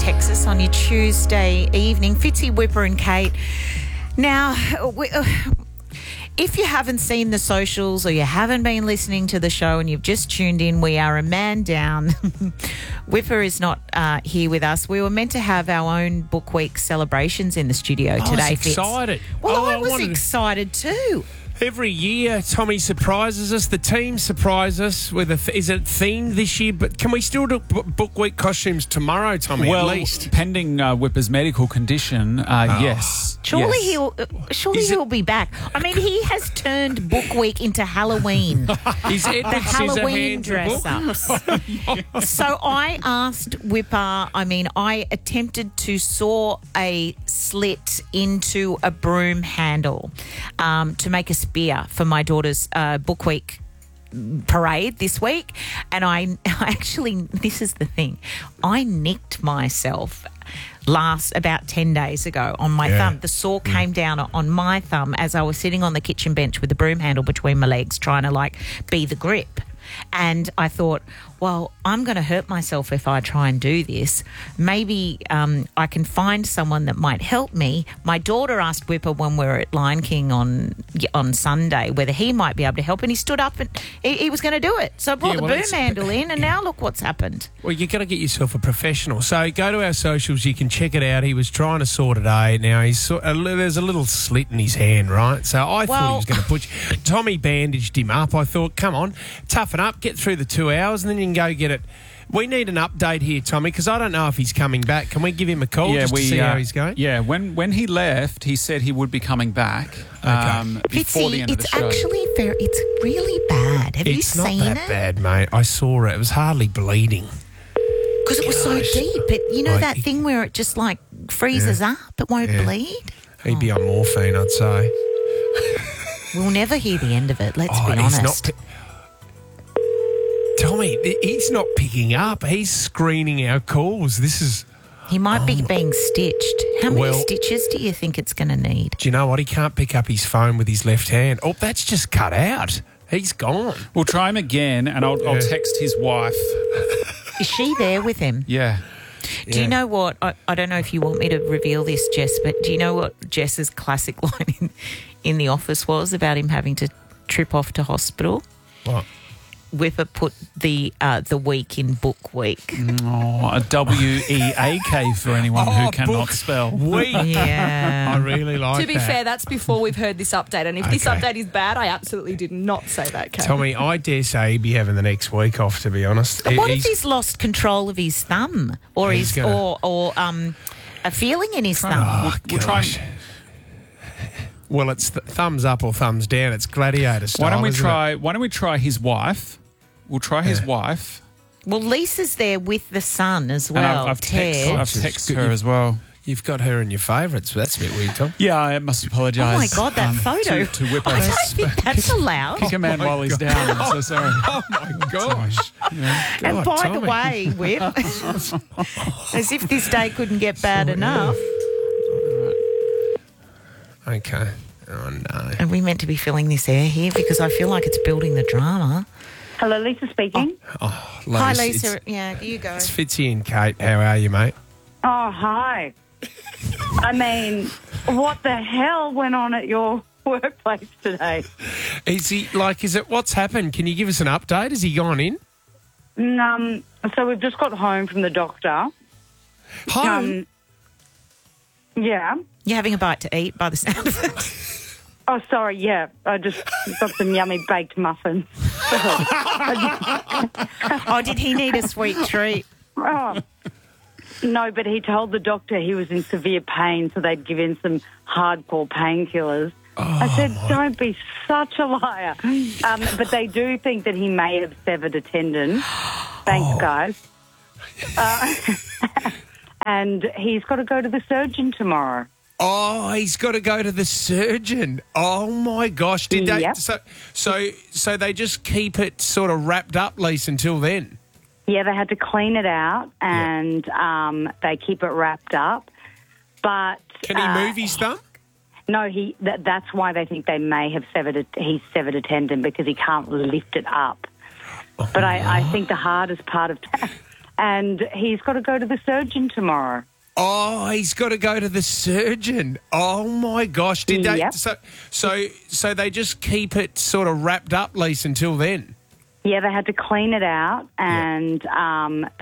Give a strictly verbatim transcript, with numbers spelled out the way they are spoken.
Texas on your Tuesday evening. Fitzy, Whipper and Kate. Now, we, uh, if you haven't seen the socials or you haven't been listening to the show and you've just tuned in, we are a man down. Whipper is not uh, here with us. We were meant to have our own Book Week celebrations in the studio today. I was excited. Fitz. Well, oh, I I was wanted to- excited too. Every year, Tommy surprises us. The team surprise us with a. Th- is it themed this year? But can we still do b- Book Week costumes tomorrow, Tommy? Well, at least pending uh, Whipper's medical condition, uh, Oh. yes. Surely yes. he'll. Uh, surely Is it- he'll be back. I mean, he has turned Book Week into Halloween. is Edward the Halloween Scissorhands dress a book? ups. So I asked Whipper, I mean, I attempted to saw a slit into a broom handle um, to make a spear for my daughter's uh, Book Week parade this week. And I, I actually, this is the thing, I nicked myself last about ten days ago on my Yeah. thumb. The saw came down on my thumb as I was sitting on the kitchen bench with the broom handle between my legs trying to like be the grip. And I thought, well, I'm going to hurt myself if I try and do this. Maybe um, I can find someone that might help me. My daughter asked Whipper when we were at Lion King on on Sunday whether he might be able to help, and he stood up and he, he was going to do it. So I brought Yeah, the well, broom it's- handle in, and now look what's happened. Well, you got to get yourself a professional. So go to our socials. You can check it out. He was trying to saw today. Now he's sort a, li- there's a little slit in his hand, right? So I thought Well- he was going to put. You, Tommy bandaged him up. I thought, come on, toughen up, get through the two hours, and then you can go get it. We need an update here, Tommy, because I don't know if he's coming back. Can we give him a call Yeah, just we, to see uh, how he's going? Yeah, when when he left, he said he would be coming back um, before the Fitzy, end of the it's show. actually very, it's really bad. Have It's you not seen that it? bad, mate. I saw it. It was hardly bleeding. Because it was so Gosh. deep. It, you know Like, that he- thing where it just like freezes up? It won't Yeah. bleed? He'd be on morphine, I'd say. We'll never hear the end of it, let's Oh, be he's honest. not. Pi- Tommy, th- he's not picking up. He's screening our calls. This is. He might be being stitched. How many Well- stitches do you think it's going to need? Do you know what? He can't pick up his phone with his left hand. Oh, that's just cut out. He's gone. We'll try him again, and I'll, I'll Yeah. text his wife. Is she there with him? Yeah. Do you know what? I, I don't know if you want me to reveal this, Jess, but do you know what Jess's classic line in, in The Office was about him having to trip off to hospital? What? Whipper put the uh, the week in Book Week. Oh, a W E A K for anyone who Oh, cannot book spell. Week. I Yeah. really like To be that. fair, that's before we've heard this update. And if this Okay. update is bad, I absolutely did not say that, Kate. Tommy, I dare say he'd be having the next week off, to be honest. What if He's- he's lost control of his thumb or He's his gonna- or or um a feeling in his thumb? Oh, We'll try gosh. Well, it's th- thumbs up or thumbs down. It's gladiator style. Why don't we isn't try? Why don't we try his wife? We'll try his Yeah. wife. Well, Lisa's there with the son as And well. I've, I've Ted. texted, I've She's texted good. her as well. it? You've got her in your favourites. That's a bit weird, Tom. Yeah, I must apologise. Oh my God, that um, photo! to, to Whipper. I don't think that's allowed. Kick a man my while he's God. down. I'm so sorry. Oh, my gosh. And God, by Tommy. the way, Whip, as if this day couldn't get bad enough. Okay. Oh, no. Are we meant to be filling this air here? Because I feel like it's building the drama. Hello, Lisa speaking. Oh, Hi, Lisa, Lisa. It's, Yeah, you go. it's Fitzy and Kate. How are you, mate? Oh, hi. I mean, what the hell went on at your workplace today? Is he, like, is it, what's happened? Can you give us an update? Has he gone in? Um, so we've just got home from the doctor. Home? Um, yeah. You're having a bite to eat by the sound of it. Oh, sorry, yeah. I just got some yummy baked muffins. Oh, did he need a sweet treat? Oh. No, but he told the doctor he was in severe pain, so they'd give him some hardcore painkillers. I said, don't be such a liar. Um, but they do think that he may have severed a tendon. Thanks, guys. Uh, and he's got to go to the surgeon tomorrow. Oh, he's got to go to the surgeon. Oh, my gosh. Did they? Yep. So, so, so they just keep it sort of wrapped up, Lisa, until then? Yeah, they had to clean it out and um, they keep it wrapped up. But Can he uh, move his thumb? No, he. That, that's why they think they may have severed a, he's severed a tendon because he can't lift it up. But I, I think the hardest part of and he's got to go to the surgeon tomorrow. Oh, he's got to go to the surgeon. Oh my gosh! Did they? Yep. So, so, so they just keep it sort of wrapped up, Lise, until then. Yeah, they had to clean it out, and um,